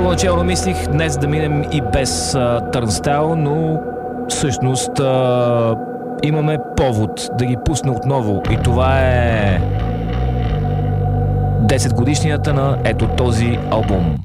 Първоначално мислих днес да минем и без Turnstile, но всъщност имаме повод да ги пусне отново и това е 10 годишнината на ето този албум.